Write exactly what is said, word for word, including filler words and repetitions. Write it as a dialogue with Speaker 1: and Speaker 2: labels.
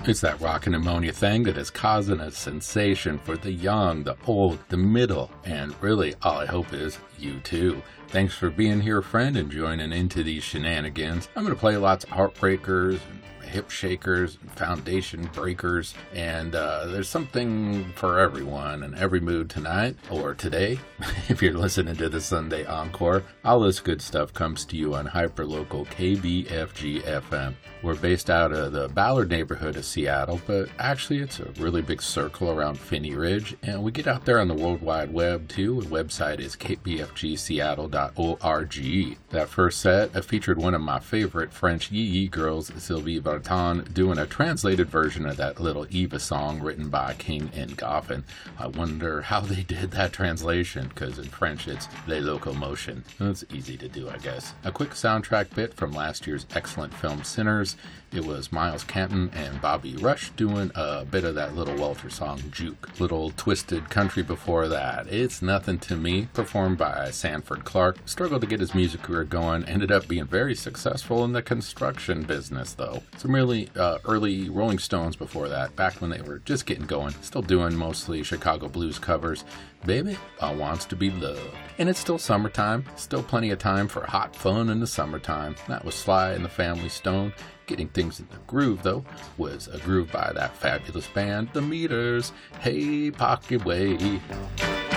Speaker 1: It's that rockin' ammonia thing that is causing a sensation for the young, the old, the middle, and really all I hope is you too. Thanks for being here, friend, and joining into these shenanigans. I'm going to play lots of heartbreakers and hip shakers and foundation breakers, and uh, there's something for everyone and every mood tonight or today. If you're listening to the Sunday Encore, all this good stuff comes to you on hyperlocal K B F G F M. We're based out of the Ballard neighborhood of Seattle, but actually it's a really big circle around Phinney Ridge, and we get out there on the World Wide Web too. The website is k b f g seattle dot org. That first set uh, featured one of my favorite French Yee Yee girls, Sylvie Vartan, doing a translated version of that little Eva song written by King and Goffin. I wonder how they did that translation, because in French it's Les Locomotion. It's easy to do, I guess. A quick soundtrack bit from last year's excellent film Sinners. It was Miles Canton and Bobby Rush doing a bit of that Little Walter song, Juke. Little twisted country before that. It's Nothing to Me, performed by Sanford Clark. Struggled to get his music career going, ended up being very successful in the construction business, though. Some really uh, early Rolling Stones before that, back when they were just getting going, still doing mostly Chicago blues covers. Baby, I wants to be loved. And it's still summertime, still plenty of time for hot fun in the summertime. That was Sly and the Family Stone. Getting things in the groove, though, was a groove by that fabulous band, The Meters. Hey, Pocket Way.